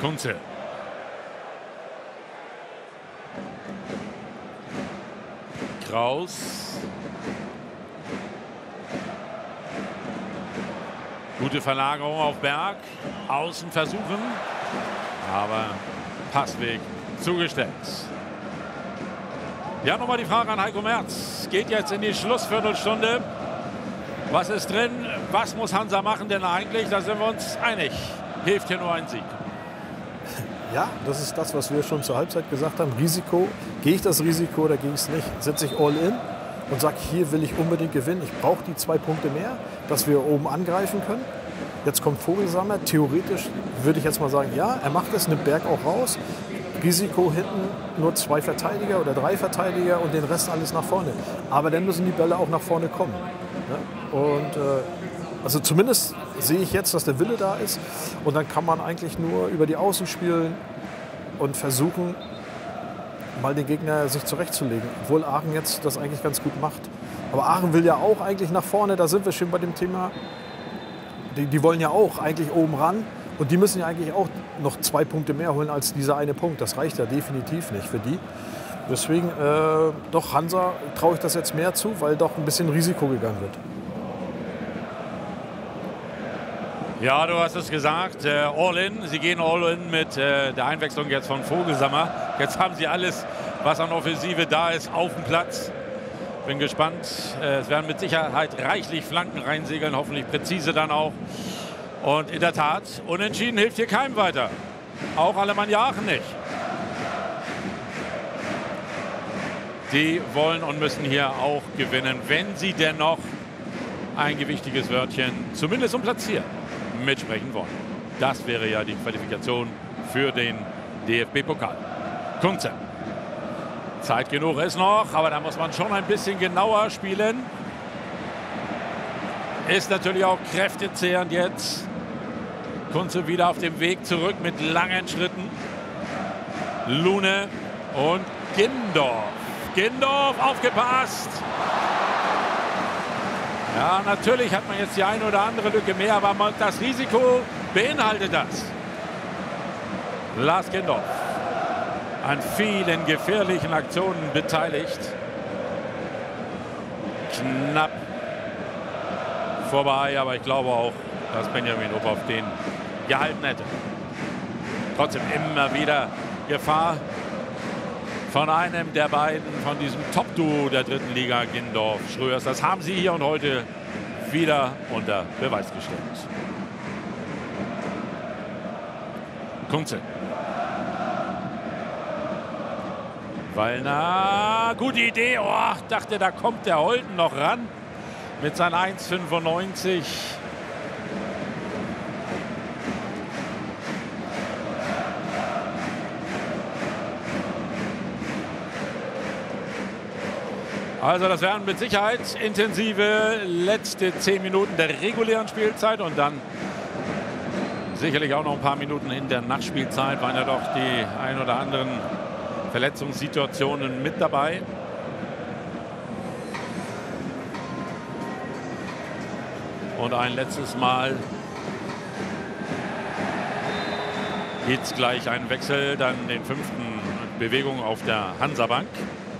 Kunze. Kraus. Gute Verlagerung auf Berg. Außen versuchen. Aber Passweg zugestellt. Ja, nochmal die Frage an Heiko Merz. Geht jetzt in die Schlussviertelstunde. Was ist drin? Was muss Hansa machen? Denn eigentlich, da sind wir uns einig, hilft hier nur ein Sieg. Ja, das ist das, was wir schon zur Halbzeit gesagt haben. Risiko. Gehe ich das Risiko oder gehe ich es nicht? Setze ich all in und sage, hier will ich unbedingt gewinnen. Ich brauche die 2 Punkte mehr, dass wir oben angreifen können. Jetzt kommt Vogelsammer. Theoretisch würde ich jetzt mal sagen, ja, er macht es, nimmt Berg auch raus. Risiko hinten nur 2 Verteidiger oder 3 Verteidiger und den Rest alles nach vorne. Aber dann müssen die Bälle auch nach vorne kommen. Ja? Und also zumindest sehe ich jetzt, dass der Wille da ist. Und dann kann man eigentlich nur über die Außen spielen und versuchen, mal den Gegner sich zurechtzulegen. Obwohl Aachen jetzt das eigentlich ganz gut macht. Aber Aachen will ja auch eigentlich nach vorne, da sind wir schon bei dem Thema. Die wollen ja auch eigentlich oben ran. Und die müssen ja eigentlich auch noch 2 Punkte mehr holen als dieser eine Punkt. Das reicht ja definitiv nicht für die. Deswegen, doch Hansa traue ich das jetzt mehr zu, weil doch ein bisschen Risiko gegangen wird. Ja, du hast es gesagt, all in. Sie gehen all in mit der Einwechslung jetzt von Vogelsammer. Jetzt haben sie alles, was an Offensive da ist, auf dem Platz. Bin gespannt. Es werden mit Sicherheit reichlich Flanken reinsegeln, hoffentlich präzise dann auch. Und in der Tat, unentschieden hilft hier keinem weiter. Auch Alemannia Aachen nicht. Die wollen und müssen hier auch gewinnen, wenn sie dennoch ein gewichtiges Wörtchen, zumindest um Platz 4, mitsprechen wollen. Das wäre ja die Qualifikation für den DFB-Pokal. Kunze. Zeit genug ist noch, aber da muss man schon ein bisschen genauer spielen. Ist natürlich auch kräftezehrend jetzt. Kunze wieder auf dem Weg zurück mit langen Schritten. Lune und Gindorf. Gindorf, aufgepasst! Ja, natürlich hat man jetzt die eine oder andere Lücke mehr, aber das Risiko beinhaltet das. Lars Gindorf an vielen gefährlichen Aktionen beteiligt. Knapp vorbei, aber ich glaube auch, dass Benjamin Uphoff den gehalten hätte. Trotzdem immer wieder Gefahr von einem der beiden, von diesem Top-Duo der 3. Liga, Gindorf, Schröers. Das haben sie hier und heute wieder unter Beweis gestellt. Kunze. Wallner, gute Idee. Oh, dachte, da kommt der Holten noch ran mit seinen 1,95. Also das werden mit Sicherheit intensive letzte 10 Minuten der regulären Spielzeit und dann sicherlich auch noch ein paar Minuten in der Nachspielzeit, waren ja doch die ein oder anderen Verletzungssituationen mit dabei. Und ein letztes Mal geht es gleich einen Wechsel, dann den 5. Bewegung auf der Hansa-Bank.